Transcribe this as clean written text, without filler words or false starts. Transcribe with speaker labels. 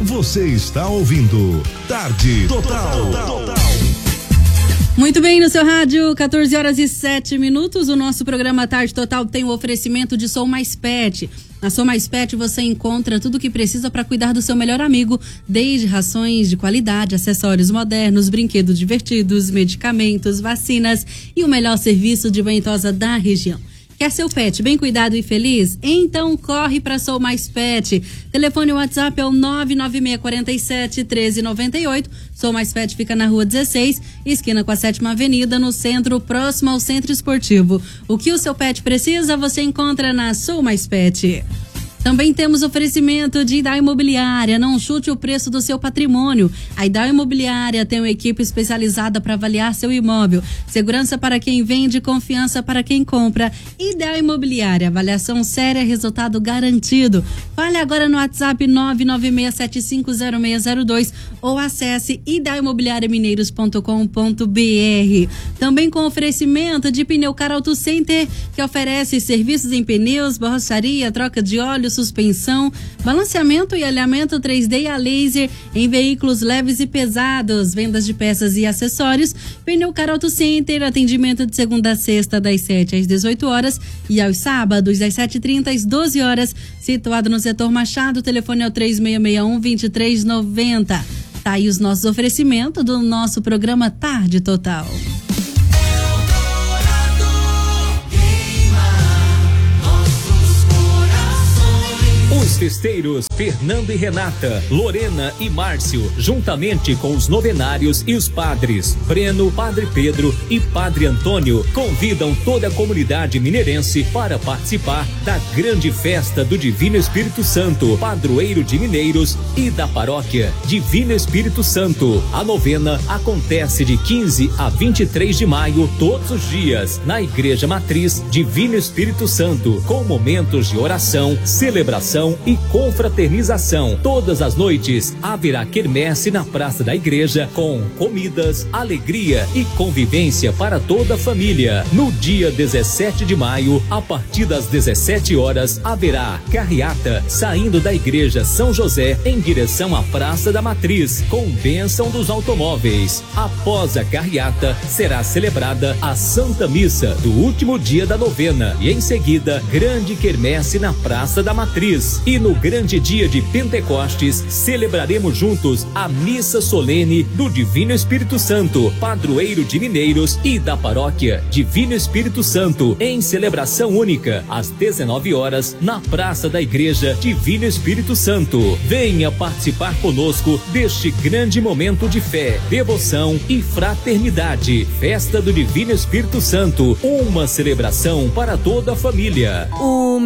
Speaker 1: Você está ouvindo Tarde Total.
Speaker 2: Muito bem, no seu rádio, 14h07. O nosso programa Tarde Total tem o oferecimento de Sou Mais Pet. Na Sou Mais Pet você encontra tudo o que precisa para cuidar do seu melhor amigo, desde rações de qualidade, acessórios modernos, brinquedos divertidos, medicamentos, vacinas e o melhor serviço de banho e tosa da região. Quer seu pet bem cuidado e feliz? Então corre para Sou Mais Pet. Telefone WhatsApp é o 996471398. Sou Mais Pet fica na Rua 16, esquina com a 7ª Avenida, no centro, próximo ao Centro Esportivo. O que o seu pet precisa, você encontra na Sou Mais Pet. Também temos oferecimento de Ideal Imobiliária. Não chute o preço do seu patrimônio. A Ideal Imobiliária tem uma equipe especializada para avaliar seu imóvel. Segurança para quem vende, confiança para quem compra. Ideal Imobiliária, avaliação séria, resultado garantido. Fale agora no WhatsApp 996750602 ou acesse idealimobiliariamineiros.com.br. Também com oferecimento de Pneucar Auto Center, que oferece serviços em pneus, borracharia, troca de óleo, suspensão, balanceamento e alinhamento 3D a laser em veículos leves e pesados, vendas de peças e acessórios. Pneucar Auto Center, atendimento de segunda a sexta das 7 às 18 horas e aos sábados das 7h30 às 12 horas, situado no setor Machado. O telefone é o 3661-2390. Tá aí os nossos oferecimentos do nosso programa Tarde Total.
Speaker 3: Os festeiros Fernando e Renata, Lorena e Márcio, juntamente com os novenários e os padres Breno, Padre Pedro e Padre Antônio, convidam toda a comunidade mineirense para participar da grande festa do Divino Espírito Santo, padroeiro de Mineiros e da paróquia Divino Espírito Santo. A novena acontece de 15 a 23 de maio, todos os dias, na Igreja Matriz Divino Espírito Santo, com momentos de oração, celebração e confraternização. Todas as noites haverá quermesse na Praça da Igreja, com comidas, alegria e convivência para toda a família. No dia 17 de maio, a partir das 17 horas, haverá carreata saindo da Igreja São José em direção à Praça da Matriz, com bênção dos automóveis. Após a carreata, será celebrada a Santa Missa do último dia da novena e em seguida, grande quermesse na Praça da Matriz. E no grande dia de Pentecostes, celebraremos juntos a missa solene do Divino Espírito Santo, padroeiro de Mineiros e da paróquia Divino Espírito Santo, em celebração única, às 19 horas, na Praça da Igreja Divino Espírito Santo. Venha participar conosco deste grande momento de fé, devoção e fraternidade. Festa do Divino Espírito Santo, uma celebração para toda a família.